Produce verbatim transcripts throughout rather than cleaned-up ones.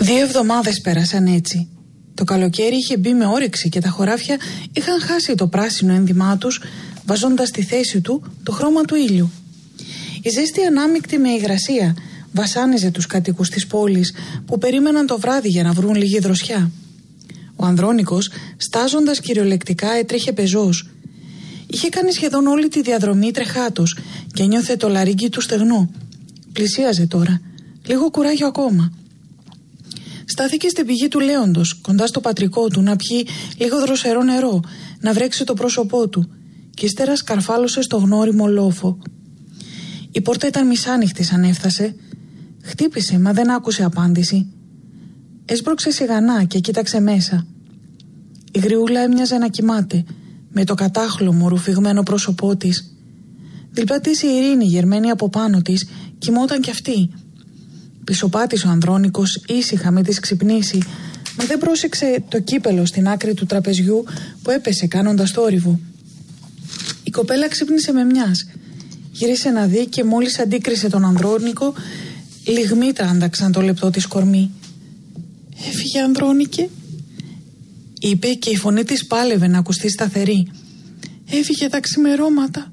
Δύο εβδομάδες πέρασαν έτσι. Το καλοκαίρι είχε μπει με όρεξη και τα χωράφια είχαν χάσει το πράσινο ένδυμά τους, βαζώντας στη θέση του το χρώμα του ήλιου. Η ζέστη ανάμεικτη με υγρασία βασάνιζε τους κατοίκους της πόλης που περίμεναν το βράδυ για να βρουν λίγη δροσιά. Ο Ανδρώνικος, στάζοντας κυριολεκτικά, έτρεχε πεζός. Είχε κάνει σχεδόν όλη τη διαδρομή τρεχάτος και νιώθε το λαρύγγι του στεγνό. Πλησίαζε τώρα. Λίγο κουράγιο ακόμα. Στάθηκε στην πηγή του Λέοντος, κοντά στο πατρικό του, να πιει λίγο δροσερό νερό, να βρέξει το πρόσωπό του, και ύστερα σκαρφάλωσε στο γνώριμο λόφο. Η πόρτα ήταν μισάνυχτη σαν έφτασε. Χτύπησε, μα δεν άκουσε απάντηση. Έσπρωξε σιγανά και κοίταξε μέσα. Η γριούλα έμοιαζε να κοιμάται, με το κατάχλωμο ρουφηγμένο πρόσωπό της. Δίπλα της η Ειρήνη, γερμένη από πάνω της, κοιμόταν κι αυτή. Πισωπάτησε ο Ανδρώνικος ήσυχα με της ξυπνήσει, μα δεν πρόσεξε το κύπελο στην άκρη του τραπεζιού που έπεσε κάνοντας θόρυβο. Η κοπέλα ξύπνησε με μιας. Γύρισε να δει και μόλις αντίκρισε τον Ανδρώνικο, λιγμοί τράνταξαν το λεπτό της κορμί. «Έφυγε, Ανδρώνικε», είπε, και η φωνή της πάλευε να ακουστεί σταθερή. «Έφυγε τα ξημερώματα».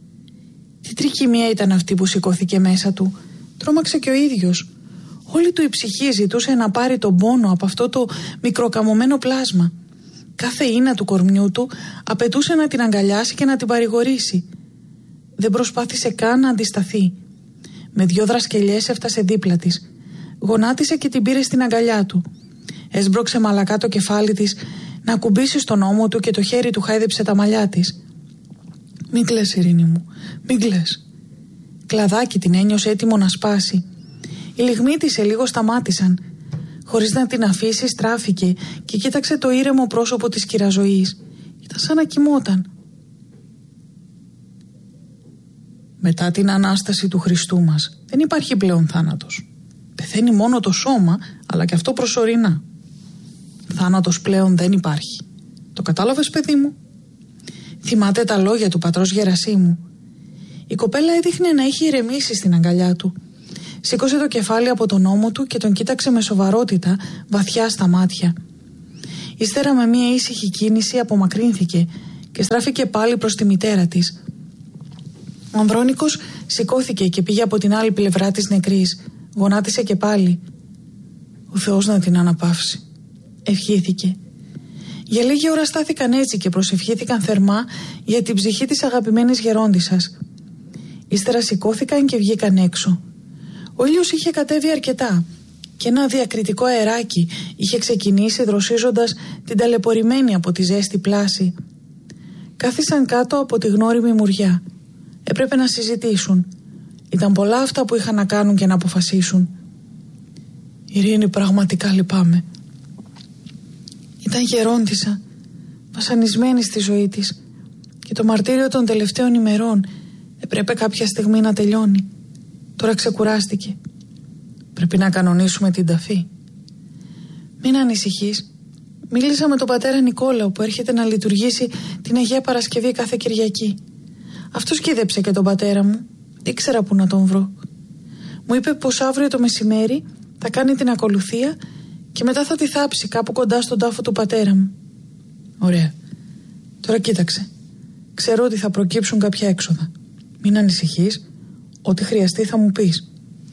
Τι τρικυμία ήταν αυτή που σηκώθηκε μέσα του. Τρόμαξε και ο ίδιος. Όλη του η ψυχή ζητούσε να πάρει τον πόνο από αυτό το μικροκαμωμένο πλάσμα. Κάθε ίνα του κορμιού του απαιτούσε να την αγκαλιάσει και να την παρηγορήσει. Δεν προσπάθησε καν να αντισταθεί. Με δυο δρασκελιές έφτασε δίπλα της. Γονάτισε και την πήρε στην αγκαλιά του. Έσμπρωξε μαλακά το κεφάλι της να ακουμπήσει στον ώμο του και το χέρι του χάιδεψε τα μαλλιά της. «Μην κλαις, Ειρήνη μου, μην κλαις». Κλαδάκι την ένιωσε έτοιμο να σπάσει. Οι λιγμοί της σε λίγο σταμάτησαν. Χωρίς να την αφήσει στράφηκε και κοίταξε το ήρεμο πρόσωπο της κυραζωής. Ήταν σαν να κοιμόταν. Μετά την Ανάσταση του Χριστού μας δεν υπάρχει πλέον θάνατος. Πεθαίνει μόνο το σώμα, αλλά και αυτό προσωρινά. Θάνατος πλέον δεν υπάρχει. Το κατάλαβες, παιδί μου? Θυμάται τα λόγια του πατρός Γερασίμου. Η κοπέλα έδειχνε να έχει ηρεμήσει στην αγκαλιά του. Σήκωσε το κεφάλι από τον ώμο του και τον κοίταξε με σοβαρότητα, βαθιά στα μάτια. Ύστερα με μία ήσυχη κίνηση απομακρύνθηκε και στράφηκε πάλι προς τη μητέρα της. Ο Ανδρώνικος σηκώθηκε και πήγε από την άλλη πλευρά της νεκρής. Γονάτισε και πάλι. «Ο Θεός να την αναπαύσει», ευχήθηκε. Για λίγη ώρα στάθηκαν έτσι και προσευχήθηκαν θερμά για την ψυχή της αγαπημένης γερόντισσας. Ύστερα σηκώθηκαν και βγήκαν έξω. Ο ήλιος είχε κατέβει αρκετά και ένα διακριτικό αεράκι είχε ξεκινήσει δροσίζοντας την ταλαιπωρημένη από τη ζέστη πλάση. Κάθισαν κάτω από τη γνώριμη μουριά. Έπρεπε να συζητήσουν. Ήταν πολλά αυτά που είχαν να κάνουν και να αποφασίσουν. «Ειρήνη, πραγματικά λυπάμαι. Ήταν γερόντισσα, βασανισμένη στη ζωή της, και το μαρτύριο των τελευταίων ημερών έπρεπε κάποια στιγμή να τελειώνει. Τώρα ξεκουράστηκε. Πρέπει να κανονίσουμε την ταφή. Μην ανησυχείς. Μίλησα με τον πατέρα Νικόλαο που έρχεται να λειτουργήσει την Αγία Παρασκευή κάθε Κυριακή. Αυτός κοίδεψε και τον πατέρα μου. Ήξερα που να τον βρω. Μου είπε πως αύριο το μεσημέρι θα κάνει την ακολουθία και μετά θα τη θάψει κάπου κοντά στον τάφο του πατέρα μου». «Ωραία. Τώρα κοίταξε. Ξέρω ότι θα προκύψουν κάποια έξοδα. Μην ανησυχείς. Ό,τι χρειαστεί θα μου πεις».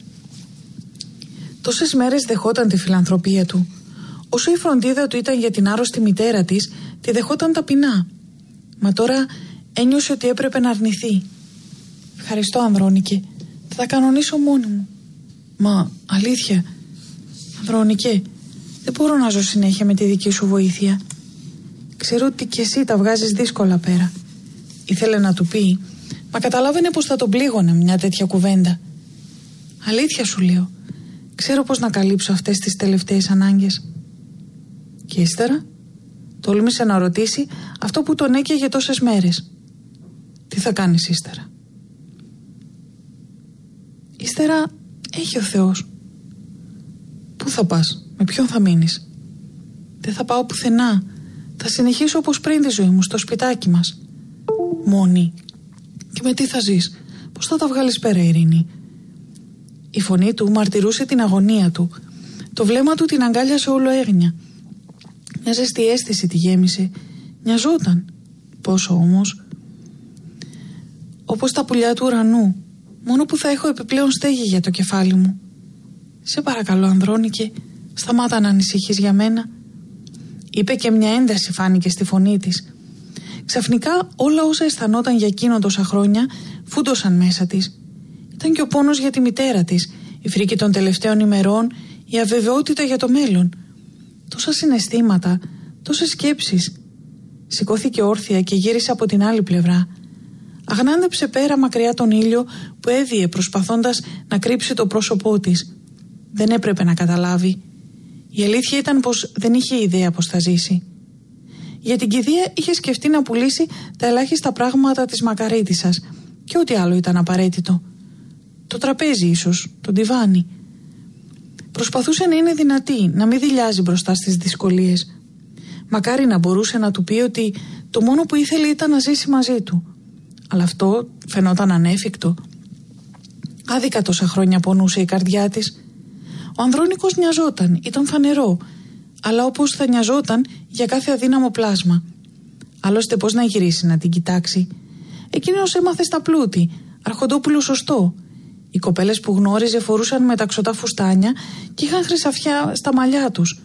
Τόσες μέρες δεχόταν τη φιλανθρωπία του. Όσο η φροντίδα του ήταν για την άρρωστη μητέρα της, τη δεχόταν ταπεινά. Μα τώρα ένιωσε ότι έπρεπε να αρνηθεί. «Ευχαριστώ, Ανδρώνικε. Θα τα κανονίσω μόνη μου». «Μα αλήθεια, Ανδρώνικε, δεν μπορώ να ζω συνέχεια με τη δική σου βοήθεια. Ξέρω ότι κι εσύ τα βγάζεις δύσκολα πέρα». Ήθελε να του πει, μα καταλάβαινε πως θα τον πλήγωνε μια τέτοια κουβέντα. «Αλήθεια σου λέω. Ξέρω πως να καλύψω αυτές τις τελευταίες ανάγκες». Και ύστερα τόλμησε να ρωτήσει αυτό που τον έκαιγε τόσες μέρες. «Τι θα κάνεις ύστερα?» «Ύστερα έχει ο Θεός». «Πού θα πας, με ποιον θα μείνεις?» «Δεν θα πάω πουθενά. Θα συνεχίσω όπως πριν τη ζωή μου, στο σπιτάκι μας». «Μόνη? Και με τι θα ζεις? Πώς θα τα βγάλεις πέρα, Ειρήνη?» Η φωνή του μαρτυρούσε την αγωνία του. Το βλέμμα του την αγκάλιασε όλο έγνοια. Μια ζεστή αίσθηση τη γέμισε. Νοιαζόταν. Πόσο όμως? Όπως τα πουλιά του ουρανού, μόνο που θα έχω επιπλέον στέγη για το κεφάλι μου. Σε παρακαλώ, Ανδρώνικε, σταμάτα να ανησυχείς για μένα, είπε, και μια ένταση φάνηκε στη φωνή της. Ξαφνικά όλα όσα αισθανόταν για εκείνο τόσα χρόνια φούντωσαν μέσα της. Ήταν και ο πόνος για τη μητέρα της, η φρίκη των τελευταίων ημερών, η αβεβαιότητα για το μέλλον. Τόσα συναισθήματα, τόσες σκέψεις. Σηκώθηκε όρθια και γύρισε από την άλλη πλευρά. Αγνάντεψε πέρα μακριά τον ήλιο που έδιε προσπαθώντας να κρύψει το πρόσωπό της. Δεν έπρεπε να καταλάβει. Η αλήθεια ήταν πως δεν είχε ιδέα πως θα ζήσει. Για την κηδεία είχε σκεφτεί να πουλήσει τα ελάχιστα πράγματα της μακαρίτισσας και ό,τι άλλο ήταν απαραίτητο. Το τραπέζι ίσως, το ντιβάνι. Προσπαθούσε να είναι δυνατή, να μην δειλιάζει μπροστά στις δυσκολίες. Μακάρι να μπορούσε να του πει ότι το μόνο που ήθελε ήταν να ζήσει μαζί του. Αλλά αυτό φαινόταν ανέφικτο. Άδικα τόσα χρόνια πονούσε η καρδιά της. Ο Ανδρώνικος νοιαζόταν, ήταν φανερό, αλλά όπως θα νοιαζόταν για κάθε αδύναμο πλάσμα. Άλλωστε πώς να γυρίσει να την κοιτάξει? Εκείνος έμαθε στα πλούτη, αρχοντόπουλο σωστό. Οι κοπέλες που γνώριζε φορούσαν μεταξωτά φουστάνια και είχαν χρυσαφιά στα μαλλιά τους.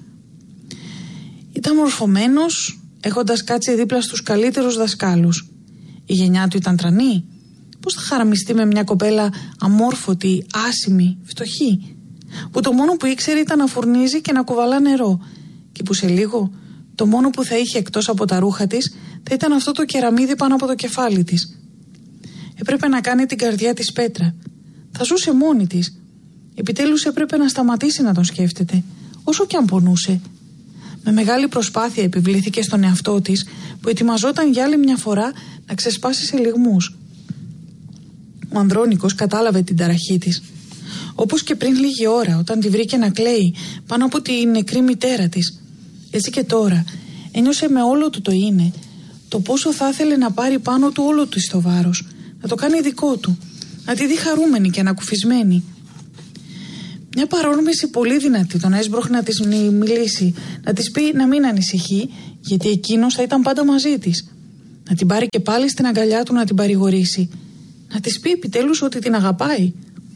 Ήταν μορφωμένος, έχοντας κάτσει δίπλα στους καλύτερους δασκάλους. Η γενιά του ήταν τρανή. Πώς θα χαραμιστεί με μια κοπέλα αμόρφωτη, άσημη, φτωχή, που το μόνο που ήξερε ήταν να φουρνίζει και να κουβαλά νερό, και που σε λίγο το μόνο που θα είχε εκτός από τα ρούχα της θα ήταν αυτό το κεραμίδι πάνω από το κεφάλι της. Έπρεπε να κάνει την καρδιά της πέτρα. Θα ζούσε μόνη της. Επιτέλους έπρεπε να σταματήσει να τον σκέφτεται, όσο κι αν πονούσε. Με μεγάλη προσπάθεια επιβλήθηκε στον εαυτό της, που ετοιμαζόταν για άλλη μια φορά να ξεσπάσει σε λυγμούς. Ο Ανδρώνικος κατάλαβε την ταραχή της. Όπως και πριν λίγη ώρα, όταν τη βρήκε να κλαίει πάνω από τη νεκρή μητέρα της. Έτσι και τώρα ένιωσε με όλο του το είναι το πόσο θα ήθελε να πάρει πάνω του όλο του το βάρος, να το κάνει δικό του, να τη δει χαρούμενη και ανακουφισμένη. Μια παρόρμηση πολύ δυνατή τον έσπροχνε να της μιλήσει, να της πει να μην ανησυχεί, γιατί εκείνος θα ήταν πάντα μαζί της. Να την πάρει και πάλι στην αγκαλιά του, να την παρηγορήσει, να της πει επιτέλους ότι την αγαπάει.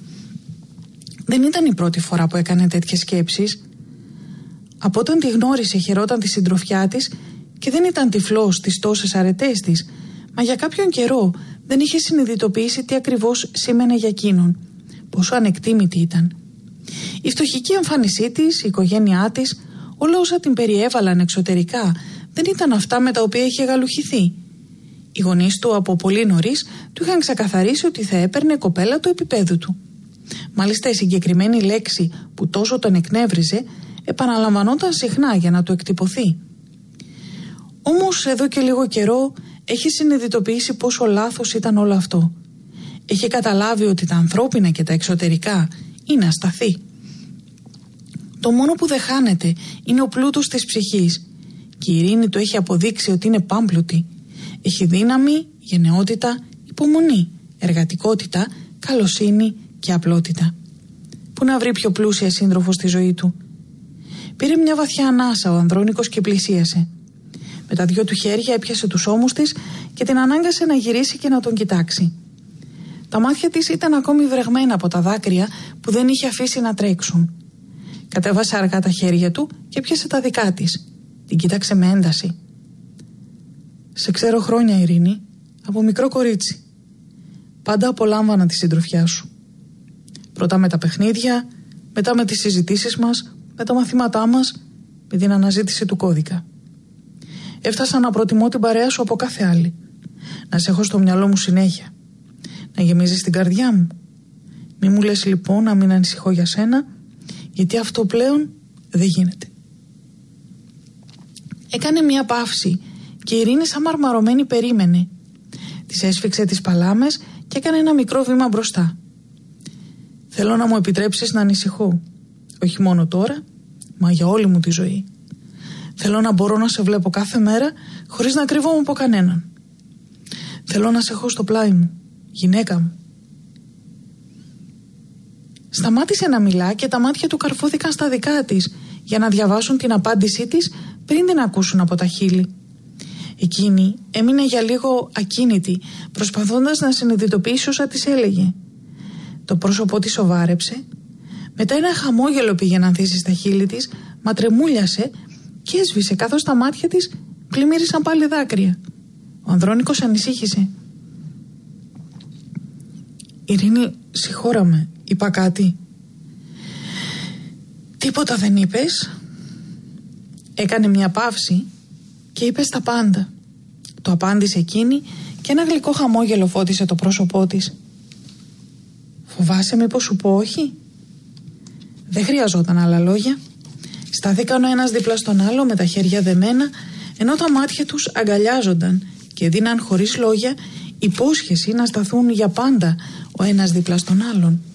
Δεν ήταν η πρώτη φορά που έκανε τέτοιες σκέψεις. Από όταν τη γνώρισε χαιρόταν τη συντροφιά της και δεν ήταν τυφλός στις τόσες αρετές της, μα για κάποιον καιρό δεν είχε συνειδητοποιήσει τι ακριβώς σήμαινε για εκείνον, πόσο ανεκτήμητη ήταν. Η φτωχική εμφάνισή της, η οικογένειά της, όλα όσα την περιέβαλαν εξωτερικά δεν ήταν αυτά με τα οποία είχε γαλουχηθεί. Οι γονείς του από πολύ νωρίς του είχαν ξεκαθαρίσει ότι θα έπαιρνε κοπέλα του επίπεδου του. Μάλιστα η συγκεκριμένη λέξη που τόσο τον εκνεύριζε επαναλαμβανόταν συχνά για να του εκτυπωθεί. Όμως εδώ και λίγο καιρό έχει συνειδητοποιήσει πόσο λάθος ήταν όλο αυτό. Έχει καταλάβει ότι τα ανθρώπινα και τα εξωτερικά είναι ασταθή. Το μόνο που δεν χάνεται είναι ο πλούτος της ψυχής, και η ειρήνη του έχει αποδείξει ότι είναι πάμπλουτη. Έχει δύναμη, γενναιότητα, υπομονή, εργατικότητα, καλοσύνη και απλότητα. Πού να βρει πιο πλούσια σύντροφο στη ζωή του? Πήρε μια βαθιά ανάσα ο Ανδρώνικος και πλησίασε. Με τα δυο του χέρια έπιασε τους ώμους της και την ανάγκασε να γυρίσει και να τον κοιτάξει. Τα μάτια της ήταν ακόμη βρεγμένα από τα δάκρυα που δεν είχε αφήσει να τρέξουν. Κατέβασε αργά τα χέρια του και πιάσε τα δικά της. Την κοίταξε με ένταση. «Σε ξέρω χρόνια, Ειρήνη, από μικρό κορίτσι. Πάντα απολάμβανα τη συντροφιά σου. Πρώτα με τα παιχνίδια, μετά με τις συζητήσεις μας, με τα μαθήματά μας, με την αναζήτηση του κώδικα. Έφτασα να προτιμώ την παρέα σου από κάθε άλλη. Να σε έχω στο μυαλό μου συνέχεια. Να γεμίζεις την καρδιά μου. Μη μου λες λοιπόν να μην ανησυχώ για σένα, γιατί αυτό πλέον δεν γίνεται». Έκανε μια παύση και η Ειρήνη σαν μαρμαρωμένη περίμενε. Της έσφιξε τις παλάμες και έκανε ένα μικρό βήμα μπροστά. «Θέλω να μου επιτρέψεις να ανησυχώ. Όχι μόνο τώρα, μα για όλη μου τη ζωή. Θέλω να μπορώ να σε βλέπω κάθε μέρα χωρίς να κρύβομαι από κανέναν. Θέλω να σε έχω στο πλάι μου, γυναίκα μου». Σταμάτησε να μιλά και τα μάτια του καρφώθηκαν στα δικά της για να διαβάσουν την απάντησή της πριν την ακούσουν από τα χείλη. Εκείνη έμεινε για λίγο ακίνητη, προσπαθώντας να συνειδητοποιήσει όσα της έλεγε. Το πρόσωπό της σοβάρεψε, μετά ένα χαμόγελο πήγε να ανθίσει στα χείλη της, μα τρεμούλιασε και έσβησε καθώς τα μάτια της πλημμύρισαν πάλι δάκρυα. Ο Ανδρώνικος ανησύχησε. «Ειρήνη, συγχώρα είπα κάτι?» «Τίποτα δεν είπες?» Έκανε μια παύση και είπε τα πάντα. Το απάντησε εκείνη και ένα γλυκό χαμόγελο φώτισε το πρόσωπό της. «Φοβάσαι μήπως σου πω όχι?» Δεν χρειαζόταν άλλα λόγια. Στάθηκαν ο ένας δίπλα στον άλλο με τα χέρια δεμένα, ενώ τα μάτια τους αγκαλιάζονταν και δίναν χωρίς λόγια υπόσχεση να σταθούν για πάντα ο ένας δίπλα στον άλλον.